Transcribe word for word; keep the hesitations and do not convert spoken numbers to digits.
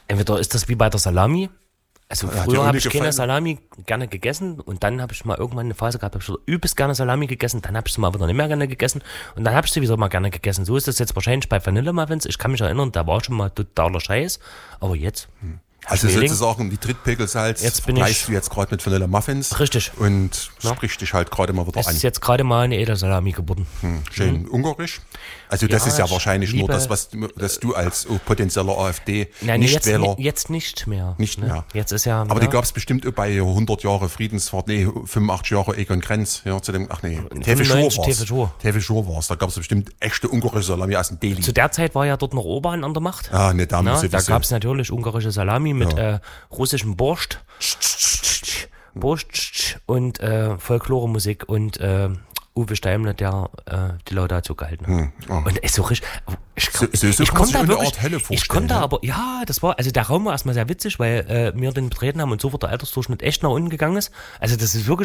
entweder ist das wie bei der Salami. Also Hat dir früher auch habe nicht ich keine gefallen? Salami gerne gegessen und dann habe ich mal irgendwann eine Phase gehabt, habe ich wieder übelst gerne Salami gegessen, dann habe ich sie mal wieder nicht mehr gerne gegessen und dann habe ich sie wieder mal gerne gegessen. So ist das jetzt wahrscheinlich bei Vanillemuffins. Ich kann mich erinnern, da war schon mal totaler Scheiß, aber jetzt... Hm. Also Schmeling. sozusagen wie Trittpegelsalz Jetzt bin vergleichst ich- du jetzt gerade mit Vanilla Muffins. Richtig. Und Ja. spricht dich halt gerade mal wieder Es an. ist jetzt gerade mal eine Edelsalami geworden. Hm, schön ungarisch. Also das Ja, ist ja ich wahrscheinlich nur liebe- das, was du, dass du als potenzieller Nein, nee, jetzt, AfD-Nichtwähler... jetzt nicht mehr. Nicht ne? mehr. Jetzt ist ja... Aber ne? die gab es bestimmt auch bei hundert Jahre Friedensfahrt, nee, fünfundachtzig Jahre Egon Krenz, ja, zu dem, ach nee, Tefe Schor fünfundneunzig war's. Tefe Schor. Tefe Schor war's, da gab es bestimmt echte ungarische Salami aus dem Deli. Zu der Zeit war ja dort noch Orban an der Macht. Ah, ne, da Na, muss ich da wissen. gab es natürlich ungarische Salami mit äh, russischem Borscht. Borscht und äh, Folklore-Musik und äh, Uwe Steimle, der äh, die Laudatio gehalten hat. Hm, oh. Und ist so richtig. Ich, So- so- so ich kann man konnte sich da eine wirklich. Art Hölle ich vorstellen, konnte ne? aber, ja, das war, also der Raum war erstmal sehr witzig, weil äh, wir den betreten haben und sofort der Altersdurchschnitt echt nach unten gegangen ist. Also das ist wirklich